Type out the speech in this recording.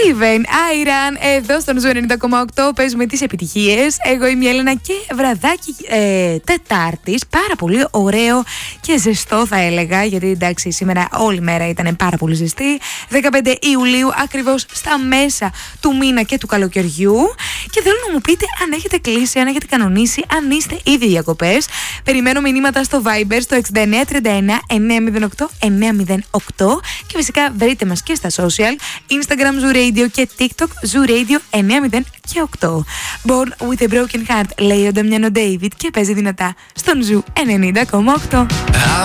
Steven Iron, εδώ στον Ζου 90,8 παίζουμε τις επιτυχίες. Εγώ είμαι η Έλενα και βραδάκι Τετάρτης. Πάρα πολύ ωραίο και ζεστό θα έλεγα, γιατί εντάξει σήμερα όλη μέρα ήταν πάρα πολύ ζεστή. 15 Ιουλίου, ακριβώς στα μέσα του μήνα και του καλοκαιριού. Και θέλω να μου πείτε αν έχετε κλείσει, αν έχετε κανονίσει, αν είστε ήδη διακοπές. Περιμένω μηνύματα στο Viber στο 6931 908 908 και φυσικά βρείτε μας και στα social Instagram Zoo Radio και TikTok Zoo Radio 908. Born with a broken heart, λέει ο Νταμιάνο David και παίζει δυνατά στον Zoo 90,8.